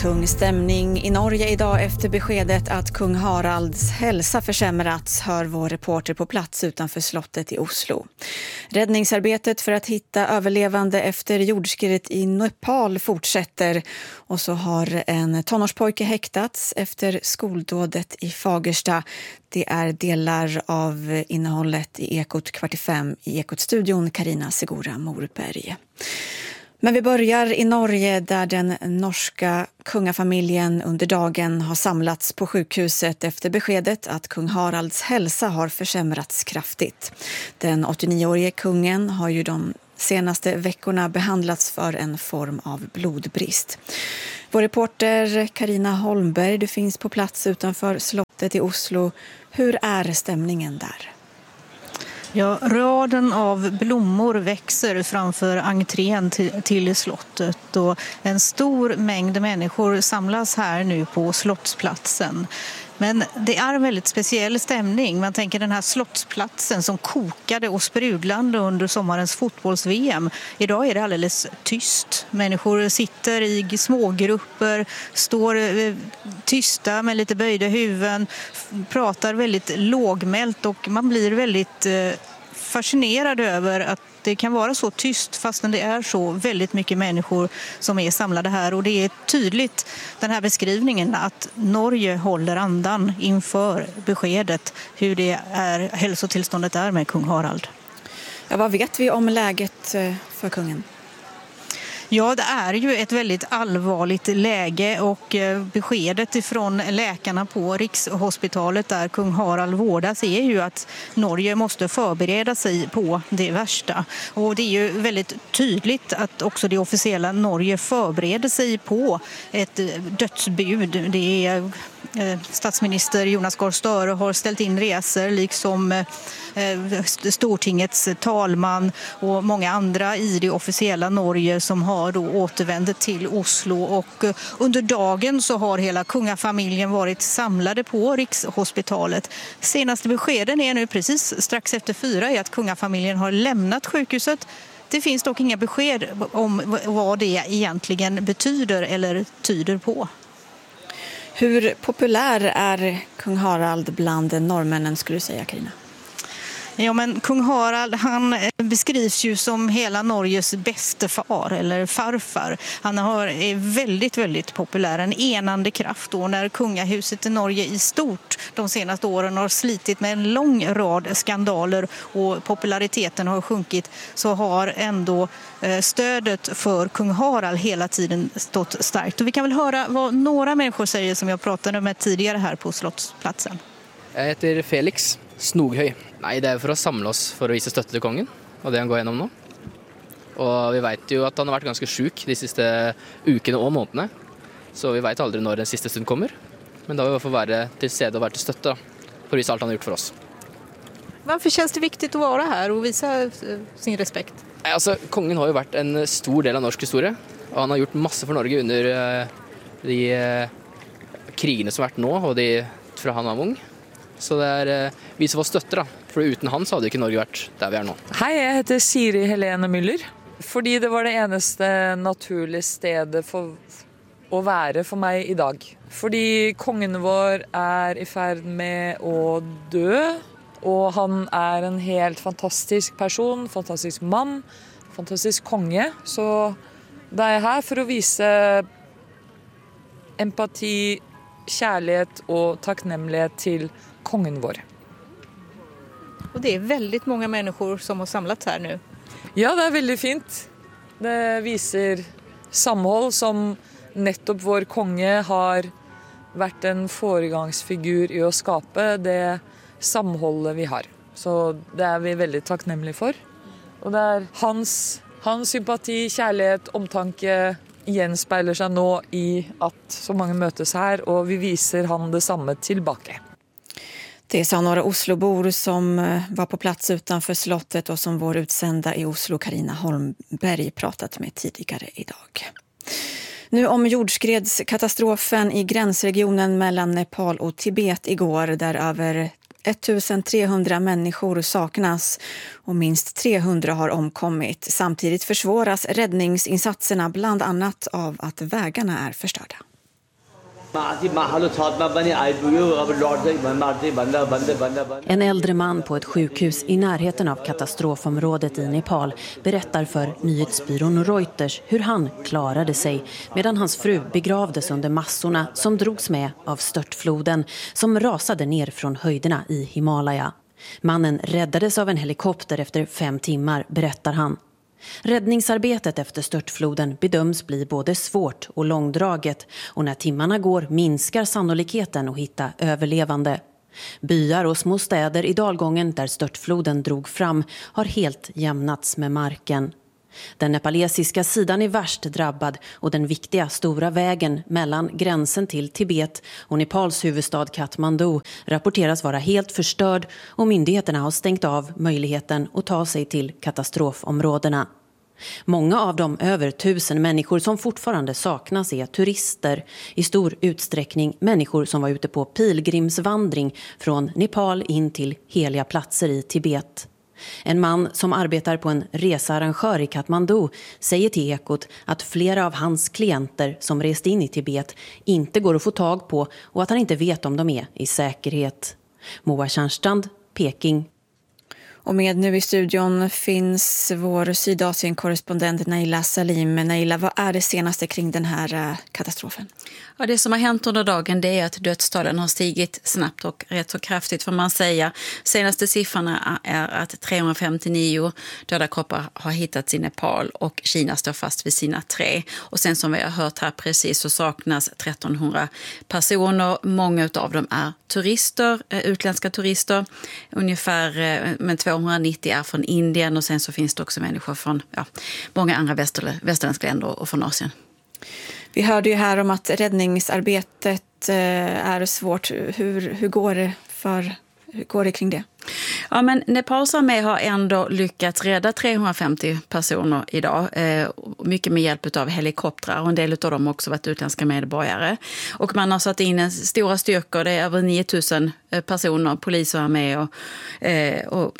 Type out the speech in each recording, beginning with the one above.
tung stämning i Norge idag efter beskedet att kung Haralds hälsa försämrats, hör vår reporter på plats utanför slottet i Oslo. Räddningsarbetet för att hitta överlevande efter jordskredet i Nepal fortsätter, och så har en tonårspojke häktats efter skoldådet i Fagersta. Det är delar av innehållet i Ekot 45 i Ekot-studion Carina Segura Morberg. Men vi börjar i Norge där den norska kungafamiljen under dagen har samlats på sjukhuset efter beskedet att kung Haralds hälsa har försämrats kraftigt. Den 89-årige kungen har ju de senaste veckorna behandlats för en form av blodbrist. Vår reporter Carina Holmberg, du finns på plats utanför slottet i Oslo. Hur är stämningen där? Ja, raden av blommor växer framför entrén till slottet och en stor mängd människor samlas här nu på slottsplatsen. Men det är en väldigt speciell stämning. Man tänker den här slottsplatsen som kokade och sprudlande under sommarens fotbolls-VM. Idag är det alldeles tyst. Människor sitter i smågrupper, står tysta med lite böjda huvuden, pratar väldigt lågmält, och man blir väldigt fascinerad över att det kan vara så tyst fastän det är så väldigt mycket människor som är samlade här. Och det är tydligt, den här beskrivningen, att Norge håller andan inför beskedet hur det är, hälsotillståndet är med kung Harald. Ja, vad vet vi om läget för kungen? Ja, det är ju ett väldigt allvarligt läge, och beskedet ifrån läkarna på Rikshospitalet där kung Harald vårdas är ju att Norge måste förbereda sig på det värsta. Och det är ju väldigt tydligt att också det officiella Norge förbereder sig på ett dödsbud. Det är statsminister Jonas Gahr Støre har ställt in resor, liksom Stortingets talman och många andra i det officiella Norge som har då återvänt till Oslo. Och under dagen så har hela kungafamiljen varit samlade på Rikshospitalet. Senaste beskeden är nu precis strax efter 4 är att kungafamiljen har lämnat sjukhuset. Det finns dock inga besked om vad det egentligen betyder eller tyder på. Hur populär är kung Harald bland norrmännen, skulle du säga, Carina? Ja, men kung Harald, han beskrivs ju som hela Norges bäste far eller farfar. Han är väldigt, väldigt populär, en enande kraft. Och när kungahuset i Norge i stort de senaste åren har slitit med en lång rad skandaler och populariteten har sjunkit, så har ändå stödet för kung Harald hela tiden stått starkt. Och vi kan väl höra vad några människor säger som jag pratade med tidigare här på Slottsplatsen. Jag heter Felix Snoghøy. Nej, det är för att samla oss för att visa stötte till kongen, och det han går igenom nu. Och vi vet ju att han har varit ganska sjuk de sista ukene och månaderna. Så vi vet aldrig när den sista stund kommer. Men då vill vi få vara till stede och vara till stötte för att visa allt han har gjort för oss. Varför känns det viktigt att vara här och visa sin respekt? Alltså, kongen har ju varit en stor del av norsk historia, och han har gjort masse för Norge under de krigene som har varit nu, och det från han var ung. Så det är vi som får stötte da, for uten han så hade ikke Norge vært der vi er nå. Hej, jag heter Siri Helene Müller. Fordi det var det eneste naturliga stedet for å være for meg i dag. Fordi kongen vår er i ferd med å dø, og han er en helt fantastisk person, fantastisk mann, fantastisk konge. Så da er jeg her for å vise empati, kärlighet och tacknämlighet till kongen vår. Och det är väldigt många människor som har samlats här nu. Ja, det är väldigt fint. Det visar samhold som nettopp vår konge har varit en föregångsfigur i att skapa det samhållet vi har. Så det är vi väldigt tacknämliga för. Och det är hans sympati, kärlighet, omtanke gjenspeiler seg nå i at så mange møtes her, og vi viser han det samme tilbake. Det sa några Oslobor som var på plats utanför slottet och som vår utsända i Oslo, Carina Holmberg, pratat med tidigare idag. Nu om jordskredskatastrofen i gränsregionen mellan Nepal och Tibet igår, där över 1300 människor saknas och minst 300 har omkommit. Samtidigt försvåras räddningsinsatserna bland annat av att vägarna är förstörda. En äldre man på ett sjukhus i närheten av katastrofområdet i Nepal berättar för nyhetsbyrån Reuters hur han klarade sig medan hans fru begravdes under massorna som drogs med av störtfloden som rasade ner från höjderna i Himalaya. Mannen räddades av en helikopter efter 5 timmar, berättar han. Räddningsarbetet efter störtfloden bedöms bli både svårt och långdraget och när timmarna går minskar sannolikheten att hitta överlevande. Byar och små städer i dalgången där störtfloden drog fram har helt jämnats med marken. Den nepalesiska sidan är värst drabbad och den viktiga stora vägen mellan gränsen till Tibet och Nepals huvudstad Kathmandu rapporteras vara helt förstörd och myndigheterna har stängt av möjligheten att ta sig till katastrofområdena. Många av de över 1000 människor som fortfarande saknas är turister, i stor utsträckning människor som var ute på pilgrimsvandring från Nepal in till heliga platser i Tibet. En man som arbetar på en researrangör i Kathmandu säger till Ekot att flera av hans klienter som rest in i Tibet inte går att få tag på och att han inte vet om de är i säkerhet. Moa Tjärnstrand, Peking. Och med nu i studion finns vår Sydasien-korrespondent Naila Salim. Naila, vad är det senaste kring den här katastrofen? Ja, det som har hänt under dagen det är att dödstalen har stigit snabbt och rätt så kraftigt får man säga. Senaste siffrorna är att 359 döda kroppar har hittats i Nepal och Kina står fast vid sina 3. Och sen som vi har hört här precis så saknas 1300 personer. Många av dem är turister, utländska turister. Ungefär, men 290 är från Indien och sen så finns det också människor från många andra västerländska länder och från Asien. Vi hörde ju här om att räddningsarbetet är svårt. Hur går det kring det? Ja, men Nepals armé har ändå lyckats rädda 350 personer idag. Mycket med hjälp av helikoptrar och en del av dem också varit utländska medborgare. Och man har satt in stora styrkor, det är över 9000 personer, polis och armé och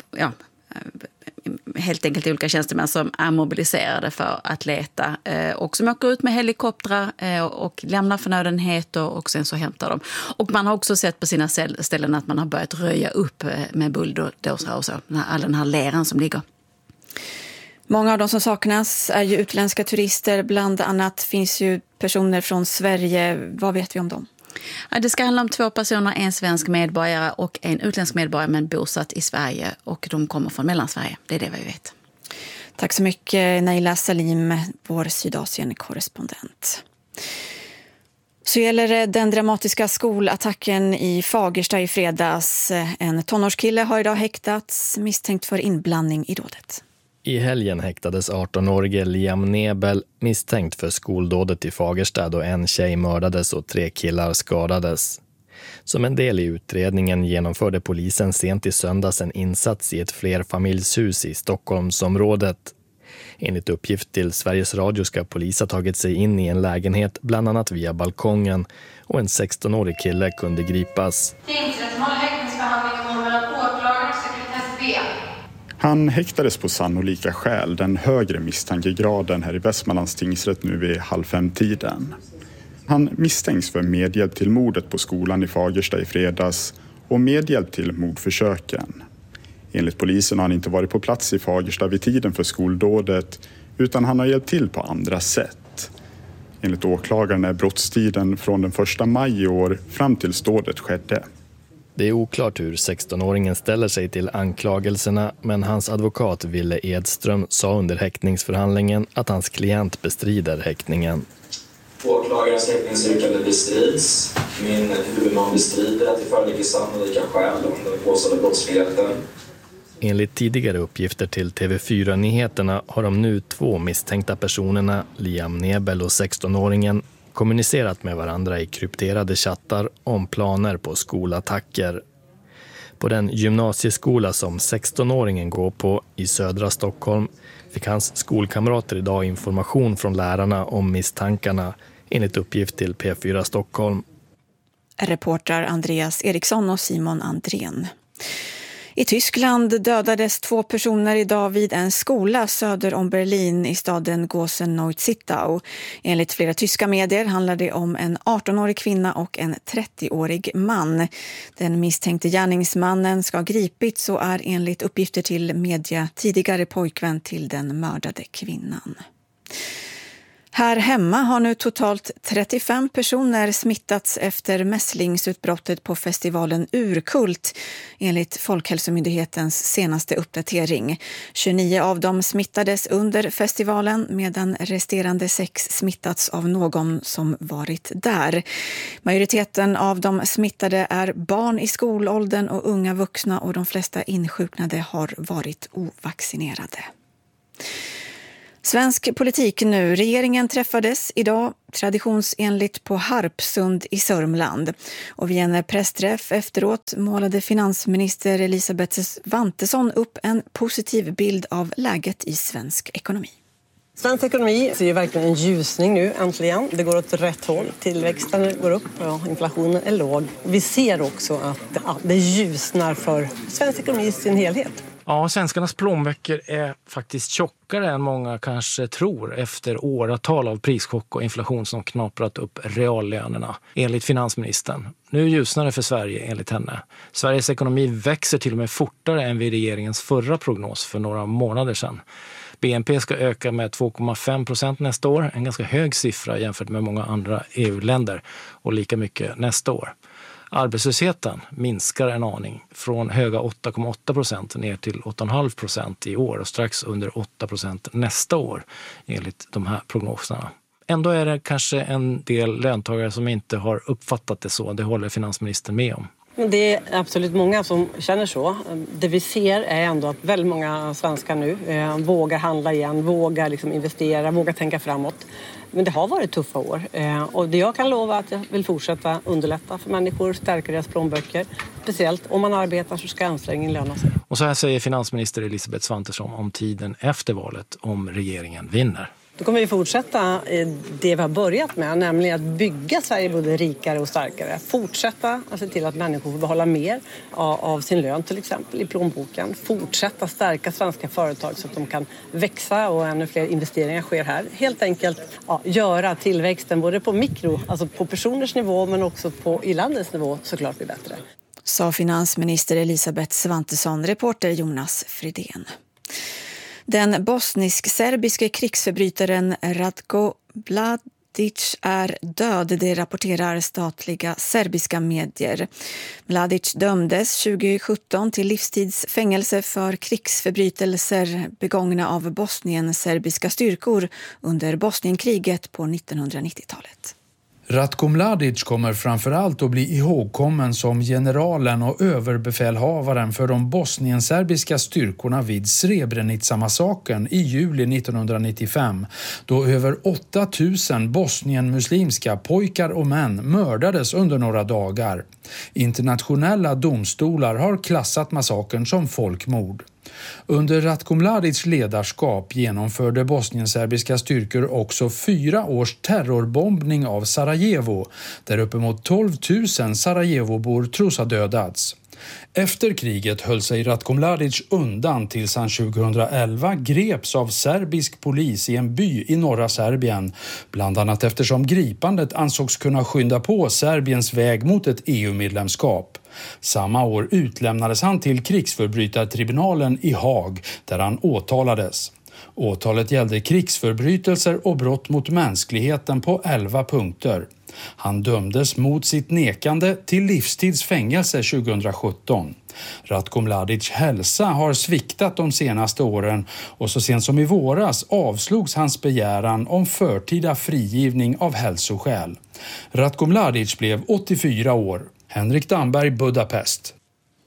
helt enkelt olika tjänstemän som är mobiliserade för att leta och som åker ut med helikoptrar och lämnar förnödenheter och sen så hämtar de. Och man har också sett på sina ställen att man har börjat röja upp med bulldozrar och så, all den här leran som ligger. Många av de som saknas är ju utländska turister, bland annat finns ju personer från Sverige. Vad vet vi om dem? Ja, det ska handla om 2 personer, en svensk medborgare och en utländsk medborgare men bosatt i Sverige och de kommer från Mellansverige. Det är det vi vet. Tack så mycket Naila Salim, vår Sydasien-korrespondent. Så gäller det den dramatiska skolattacken i Fagersta i fredags. En tonårskille har idag häktats misstänkt för inblandning i dådet. I helgen häktades 18-årige Liam Nebel misstänkt för skoldådet i Fagersta då en tjej mördades och 3 killar skadades. Som en del i utredningen genomförde polisen sent i söndags en insats i ett flerfamiljshus i Stockholmsområdet. Enligt uppgift till Sveriges Radio ska polis ha tagit sig in i en lägenhet bland annat via balkongen och en 16-årig kille kunde gripas. Han häktades på sannolika skäl, den högre misstankegraden här i Västmanlands tingsrätt nu vid 4:30. Han misstänks för medhjälp till mordet på skolan i Fagersta i fredags och medhjälp till mordförsöken. Enligt polisen har han inte varit på plats i Fagersta vid tiden för skoldådet utan han har hjälpt till på andra sätt. Enligt åklagaren är brottstiden från den 1 maj i år fram till dådet skedde. Det är oklart hur 16-åringen ställer sig till anklagelserna, men hans advokat Ville Edström sa under häktningsförhandlingen att hans klient bestrider häktningen. Åklagarens häktningsyrkande bestrids. Min huvudman bestrider att det föreligger sannolika skäl om den påstådda brottsligheten. Enligt tidigare uppgifter till TV4-nyheterna har de nu 2 misstänkta personerna, Liam Nebel och 16-åringen, kommunicerat med varandra i krypterade chattar om planer på skolattacker. På den gymnasieskola som 16-åringen går på i södra Stockholm fick hans skolkamrater idag information från lärarna om misstankarna, enligt uppgift till P4 Stockholm. Reportrar Andreas Eriksson och Simon Andrén. I Tyskland dödades 2 personer idag vid en skola söder om Berlin i staden Gosen-Neuzittau. Enligt flera tyska medier handlar det om en 18-årig kvinna och en 30-årig man. Den misstänkte gärningsmannen ska ha gripits och är enligt uppgifter till media tidigare pojkvän till den mördade kvinnan. Här hemma har nu totalt 35 personer smittats efter mässlingsutbrottet på festivalen Urkult enligt Folkhälsomyndighetens senaste uppdatering. 29 av dem smittades under festivalen medan resterande 6 smittats av någon som varit där. Majoriteten av de smittade är barn i skolåldern och unga vuxna och de flesta insjuknade har varit ovaccinerade. Svensk politik nu. Regeringen träffades idag traditionsenligt på Harpsund i Sörmland. Och vid en pressträff efteråt målade finansminister Elisabeth Svantesson upp en positiv bild av läget i svensk ekonomi. Svensk ekonomi ser ju verkligen en ljusning nu äntligen. Det går åt rätt håll. Tillväxten går upp och inflationen är låg. Vi ser också att det ljusnar för svensk ekonomi i sin helhet. Ja, svenskarnas plånböcker är faktiskt tjockare än många kanske tror efter åratal av prischock och inflation som knaprat upp reallönerna, enligt finansministern. Nu ljusnar det för Sverige, enligt henne. Sveriges ekonomi växer till och med fortare än vid regeringens förra prognos för några månader sedan. BNP ska öka med 2,5% nästa år, en ganska hög siffra jämfört med många andra EU-länder, och lika mycket nästa år. Arbetslösheten minskar en aning från höga 8,8% ner till 8,5% i år och strax under 8% nästa år enligt de här prognoserna. Ändå är det kanske en del löntagare som inte har uppfattat det så, det håller finansministern med om. Det är absolut många som känner så. Det vi ser är ändå att väldigt många svenskar nu vågar handla igen, vågar liksom investera, vågar tänka framåt. Men det har varit tuffa år och det jag kan lova att jag vill fortsätta underlätta för människor, stärka deras plånböcker. Speciellt om man arbetar så ska ansträngningen löna sig. Och så här säger finansminister Elisabeth Svantesson om tiden efter valet om regeringen vinner. Då kommer vi fortsätta det vi har börjat med, nämligen att bygga Sverige både rikare och starkare. Fortsätta att se till att människor får behålla mer av sin lön till exempel i plånboken. Fortsätta stärka svenska företag så att de kan växa och ännu fler investeringar sker här. Helt enkelt göra tillväxten både på mikro, alltså på personers nivå men också i landets nivå såklart blir bättre. Sa finansminister Elisabeth Svantesson, reporter Jonas Fridén. Den bosnisk-serbiske krigsförbrytaren Ratko Mladic är död, det rapporterar statliga serbiska medier. Mladic dömdes 2017 till livstidsfängelse för krigsförbrytelser begångna av Bosnien-serbiska styrkor under Bosnienkriget på 1990-talet. Ratko Mladic kommer framförallt att bli ihågkommen som generalen och överbefälhavaren för de bosnienserbiska styrkorna vid Srebrenica-massakern i juli 1995, då över 8000 bosnienmuslimska pojkar och män mördades under några dagar. Internationella domstolar har klassat massakern som folkmord. Under Ratko Mladics ledarskap genomförde bosnienserbiska styrkor också 4 års terrorbombning av Sarajevo, där uppemot 12 000 Sarajevobor tros ha dödats. Efter kriget höll sig Ratko Mladic undan tills han 2011 greps av serbisk polis i en by i norra Serbien, bland annat eftersom gripandet ansågs kunna skynda på Serbiens väg mot ett EU-medlemskap. Samma år utlämnades han till krigsförbrytartribunalen i Haag där han åtalades. Åtalet gällde krigsförbrytelser och brott mot mänskligheten på 11 punkter. Han dömdes mot sitt nekande till livstidsfängelse 2017. Ratko Mladics hälsa har sviktat de senaste åren och så sent som i våras avslogs hans begäran om förtida frigivning av hälsoskäl. Ratko Mladic blev 84 år. Henrik Damberg, Budapest.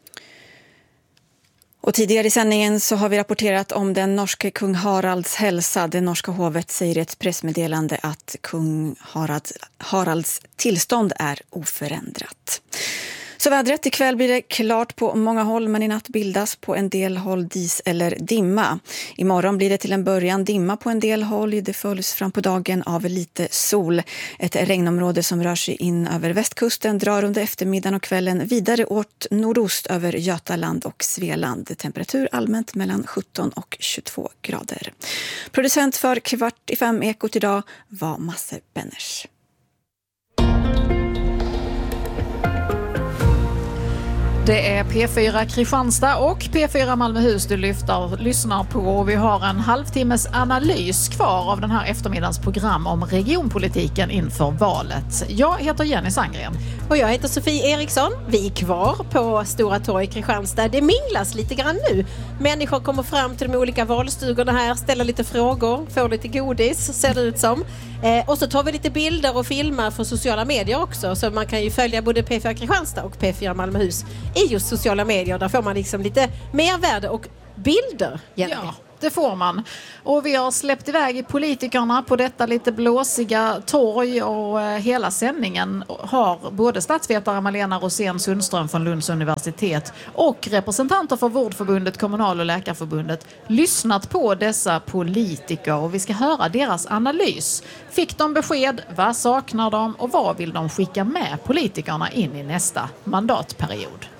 Och tidigare i sändningen så har vi rapporterat om den norske kung Haralds hälsa. Det norska hovet säger i ett pressmeddelande att kung Haralds tillstånd är oförändrat. Så vädret, ikväll blir det klart på många håll, men i natt bildas på en del håll dis eller dimma. Imorgon blir det till en början dimma på en del håll. Det följs fram på dagen av lite sol. Ett regnområde som rör sig in över västkusten drar under eftermiddagen och kvällen vidare åt nordost över Götaland och Svealand. Temperatur allmänt mellan 17 och 22 grader. Producent för 4:45 Ekot idag var Masse Benners. Det är P4 Kristianstad och P4 Malmöhus du lyssnar på, och vi har en halvtimmes analys kvar av den här eftermiddagens program om regionpolitiken inför valet. Jag heter Jenny Sandgren. Och jag heter Sofie Eriksson. Vi är kvar på Stora torg Kristianstad. Det minglas lite grann nu. Människor kommer fram till de olika valstugorna här, ställer lite frågor, får lite godis, ser det ut som. Och så tar vi lite bilder och filmar för sociala medier också, så man kan ju följa både P4 Kristianstad och P4 Malmöhus i just sociala medier. Där får man liksom lite mervärde och bilder. Ja, det får man. Och vi har släppt iväg politikerna på detta lite blåsiga torg, och hela sändningen har både statsvetare Malena Rosén Sundström från Lunds universitet och representanter för Vårdförbundet, Kommunal- och Läkarförbundet lyssnat på dessa politiker, och vi ska höra deras analys. Fick de besked? Vad saknar de? Och vad vill de skicka med politikerna in i nästa mandatperiod?